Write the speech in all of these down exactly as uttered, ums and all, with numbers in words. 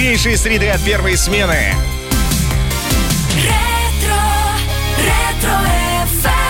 Лучшие среды от первой смены. Ретро, ретро эф эм.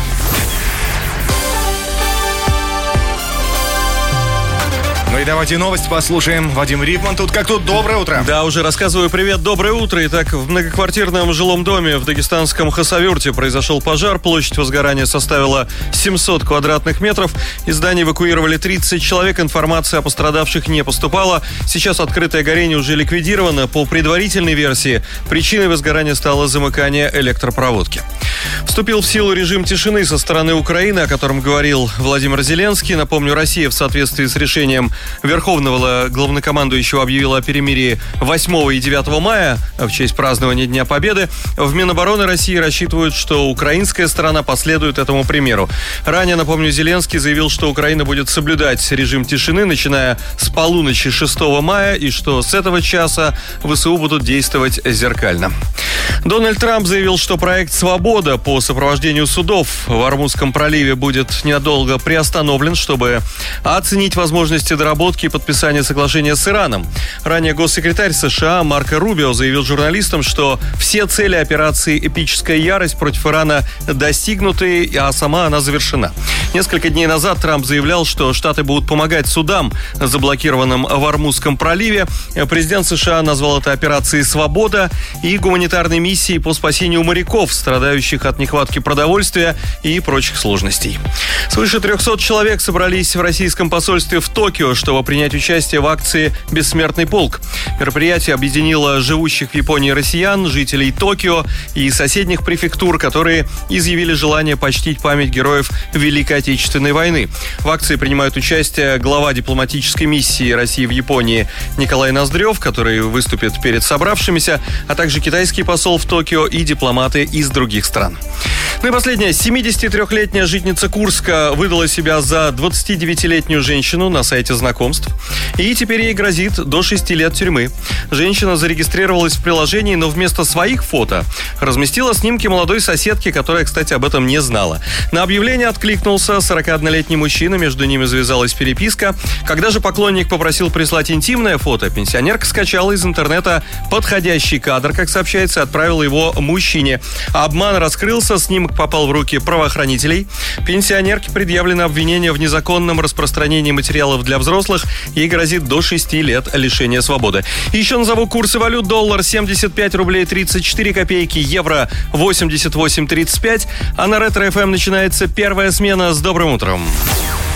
Ну и давайте новости послушаем. Вадим Рипман тут как тут. Доброе утро. Да, уже рассказываю. Привет, доброе утро. Итак, в многоквартирном жилом доме в дагестанском Хасавюрте произошел пожар. Площадь возгорания составила семьсот квадратных метров. Из здания эвакуировали тридцать человек. Информация о пострадавших не поступала. Сейчас открытое горение уже ликвидировано. По предварительной версии, причиной возгорания стало замыкание электропроводки. Вступил в силу режим тишины со стороны Украины, о котором говорил Владимир Зеленский. Напомню, Россия в соответствии с решением Верховного главнокомандующего объявила о перемирии восьмого и девятого мая в честь празднования Дня Победы. В Минобороны России рассчитывают, что украинская сторона последует этому примеру. Ранее, напомню, Зеленский заявил, что Украина будет соблюдать режим тишины, начиная с полуночи шестого мая, и что с этого часа ВСУ будут действовать зеркально. Дональд Трамп заявил, что проект «Свобода» по сопровождению судов в Ормузском проливе будет ненадолго приостановлен, чтобы оценить возможности доработки и подписания соглашения с Ираном. Ранее госсекретарь США Марко Рубио заявил журналистам, что все цели операции «Эпическая ярость» против Ирана достигнуты, а сама она завершена. Несколько дней назад Трамп заявлял, что Штаты будут помогать судам, заблокированным в Ормузском проливе. Президент США назвал это операцией «Свобода» и гуманитарной миссией по спасению моряков, страдающих от нехватки продовольствия и прочих сложностей. Свыше трехсот человек собрались в российском посольстве в Токио, чтобы принять участие в акции «Бессмертный полк». Мероприятие объединило живущих в Японии россиян, жителей Токио и соседних префектур, которые изъявили желание почтить память героев Великой Отечественной войны. В акции принимают участие глава дипломатической миссии России в Японии Николай Ноздрев, который выступит перед собравшимися, а также китайский посол в Токио и дипломаты из других стран. Ну и последнее. семидесятитрёхлетняя жительница Курска выдала себя за двадцатидевятилетнюю женщину на сайте знакомств. И теперь ей грозит до шести лет тюрьмы. Женщина зарегистрировалась в приложении, но вместо своих фото разместила снимки молодой соседки, которая, кстати, об этом не знала. На объявление откликнулся сорокаоднолетний мужчина, между ними завязалась переписка. Когда же поклонник попросил прислать интимное фото, пенсионерка скачала из интернета подходящий кадр, как сообщается, и отправила его мужчине. Обман раскрылся, снимок попал в руки правоохранителей. Пенсионерке предъявлено обвинение в незаконном распространении материалов для взрослых. Ей грозит до шести лет лишения свободы. Еще назову курсы валют. Доллар семьдесят пять рублей тридцать четыре копейки, евро восемьдесят восемь тридцать пять. А на Ретро эф эм начинается первая смена. С добрым утром.